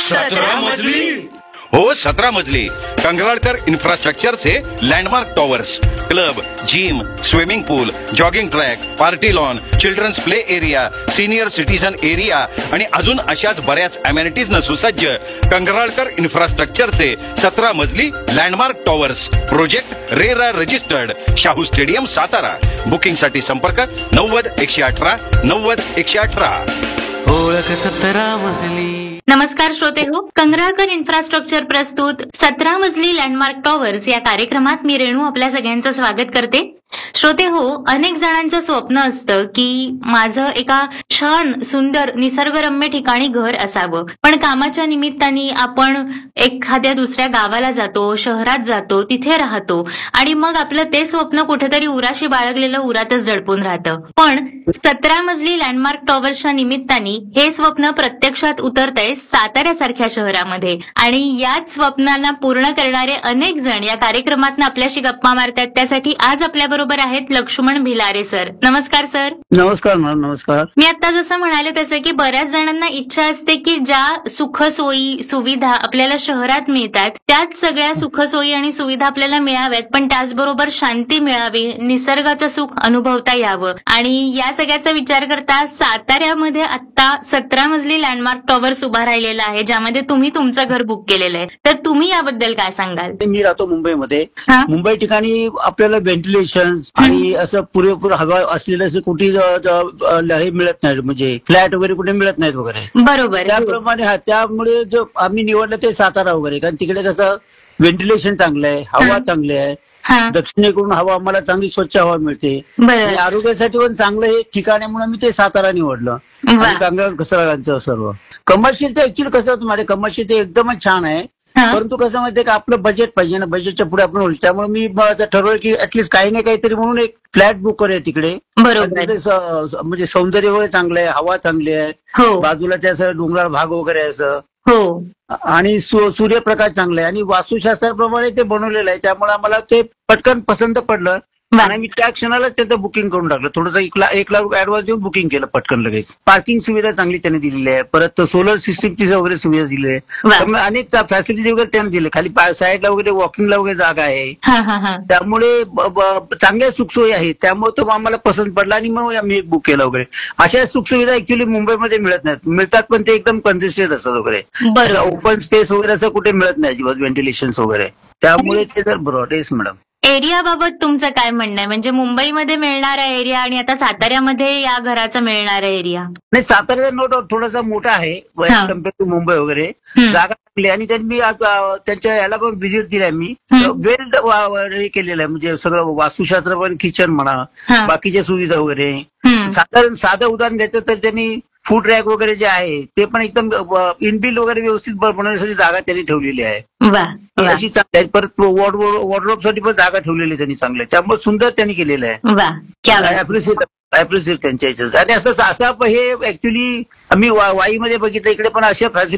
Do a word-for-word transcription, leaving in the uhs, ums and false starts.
सतरा मजली हो सतरा मजली कंगराळकर इन्फ्रास्ट्रक्चरचे landmark towers, club, gym, swimming पूल, jogging track, party lawn, children's play area, senior citizen area आणि अजून अशाच बऱ्याच अमेनिटीजनं सुसज्ज कंगराळकर इन्फ्रास्ट्रक्चरचे सतरा मजली landmark towers project RERA registered, Shahu stadium Satara. बुकिंगसाठी संपर्क नव्वद एकशे अठरा नव्वद एकशे अठरा. ओळख सतरा मजली. नमस्कार श्रोते हो, कंगराळकर इन्फ्रास्ट्रक्चर प्रस्तुत सतरा मजली लँडमार्क टॉवर्स या कार्यक्रमात मी रेणू आपल्या सगळ्यांचं स्वागत करते. श्रोते हो, अनेक जणांचं स्वप्न असतं की माझं एका छान सुंदर निसर्गरम्य ठिकाणी घर असावं, पण कामाच्या निमित्ताने आपण एखाद्या दुसऱ्या गावाला जातो, शहरात जातो, तिथे राहतो आणि मग आपलं ते स्वप्न कुठेतरी उराशी बाळगलेलं उरातच दडपून राहतं. पण सतरा मजली लँडमार्क टॉवर्सच्या निमित्ताने हे स्वप्न प्रत्यक्षात उतरतंय साताऱ्यासारख्या शहरामध्ये आणि याच स्वप्नांना पूर्ण करणारे अनेक जण या कार्यक्रमात आपल्याशी गप्पा मारतात. त्यासाठी आज आपल्या बरोबर आहेत लक्ष्मण भिलारे सर. नमस्कार सर. नमस्कार मॅम. नमस्कार. मी आता जसं म्हणाले तसं की बऱ्याच जणांना इच्छा असते की ज्या सुखसोयी सुविधा आपल्याला शहरात मिळतात त्याच सगळ्या सुखसोयी आणि सुविधा आपल्याला मिळाव्यात, पण त्याचबरोबर शांती मिळावी, निसर्गाचं सुख अनुभवता यावं. आणि या सगळ्याचा विचार करता साताऱ्यामध्ये आता सतरा मजली लँडमार्क टॉवर्स उभा राहिलेला आहे, ज्यामध्ये तुम्ही तुमचं घर बुक केलेलं आहे. तर तुम्ही याबद्दल काय सांगाल? मी राहतो मुंबईमध्ये. मुंबई ठिकाणी आपल्याला व्हेंटिलेशन आणि असं पुरेपूर हवा असलेलं असं कुठे हे मिळत नाही, म्हणजे फ्लॅट वगैरे कुठे मिळत नाहीत वगैरे. बरोबर. त्याप्रमाणे हा त्यामुळे जो आम्ही निवडलं ते सातारा वगैरे, कारण तिकडे कसं व्हेंटिलेशन चांगलं आहे, हवा चांगली आहे, दक्षिणेकडून हवा आम्हाला चांगली स्वच्छ हवा मिळते आणि आरोग्यासाठी पण चांगलं हे ठिकाण आहे म्हणून मी ते सातारा निवडलं. कंगराळ घसराळांचं सर्व कमर्शियल ते ऍक्च्युअली कसं तुम्हाला कमर्शियल ते एकदमच छान आहे, परंतु कसं माहितीये का आपलं बजेट पाहिजे ना, बजेटच्या पुढे आपण होईल. त्यामुळे मी ठरवलं की ऍटलीस्ट काही नाही काहीतरी म्हणून एक फ्लॅट बुक करूया तिकडे. म्हणजे सौंदर्य वगैरे चांगलं आहे, हवा चांगली आहे, बाजूला त्या डोंगराळ भाग वगैरे आहे असं, हो, आणि सूर्यप्रकाश चांगला आहे आणि वास्तुशास्त्राप्रमाणे ते बनवलेलं आहे. त्यामुळे आम्हाला ते पटकन पसंत पडलं आणि मी त्या क्षणाला त्याचं बुकिंग करून टाकलं. थोडंसं एक लाख एक लाख रुपये ऍडव्हान्स देऊन बुकिंग केलं पटकन लगेच. पार्किंग सुविधा चांगली त्यांनी दिलेली आहे, परत सोलर सिस्टीमची वगैरे सुविधा दिली आहे, त्यामुळे अनेक फॅसिलिटी वगैरे त्यांनी दिले. खाली साईडला वगैरे वॉकिंगला वगैरे जागा आहे, त्यामुळे चांगल्या सुखसोयी आहेत. त्यामुळे तो आम्हाला पसंत पडला आणि मग आम्ही बुक केलं वगैरे. अशा सुखसुविधा ऍक्च्युली मुंबईमध्ये मिळत नाहीत, मिळतात पण ते एकदम कंजेस्टेड असतात वगैरे, ओपन स्पेस वगैरे असं कुठे मिळत नाही अजिबात व्हेंटिलेशन वगैरे. त्यामुळे ते जर ब्रॉड येस मॅडम. एरियाबाबत तुमचं काय म्हणणं आहे? म्हणजे मुंबईमध्ये मिळणारा एरिया आणि आता साताऱ्यामध्ये या घराचा मिळणारा एरिया? नाही, साताऱ्याचा नो डाऊट थोडासा मोठा आहे कम्पेअर टू मुंबई वगैरे, जागा टाकली आणि त्यांनी त्यांच्या याला पण व्हिजिट दिलाय मी. वेल हे केलेलं आहे, म्हणजे सगळं वास्तुशास्त्र पण, किचन म्हणा, बाकीच्या सुविधा वगैरे. साधारण साधं उदाहरण द्यायचं तर त्यांनी फूड रॅक वगैरे जे आहे ते पण एकदम इनबिल्ड वगैरे व्यवस्थित बनवण्यासाठी जागा त्यांनी ठेवलेली आहे, अशी चांगली आहे. परत वॉर्डरोब साठी पण जागा ठेवलेली त्यांनी चांगल्या, त्यामुळे सुंदर त्यांनी केलेलं आहे. अप्रिशिएट अप्रिशिएट त्यांच्या याच्यात. आणि असं असं हे ऍक्च्युली आम्ही वाईमध्ये बघितलं, इकडे पण अशा फॅसिलिटी